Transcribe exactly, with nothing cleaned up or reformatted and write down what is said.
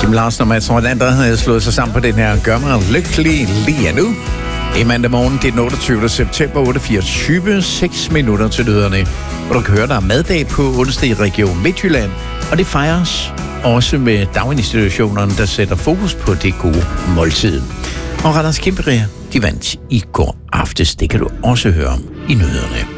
Kim Larsen og Mads Rolander havde slået sig sammen på den her Gør mig lykkelig lige nu. Det er mandag morgen, det er den otteogtyvende september, otte fireogtyve, seks minutter til nyhederne. Og du kan høre, der er maddag på onsdag i Region Midtjylland, og det fejres også med daginstitutionerne, der sætter fokus på det gode måltid. Og Randers Kimperia, de vandt i går aftes, det kan du også høre om i nyhederne.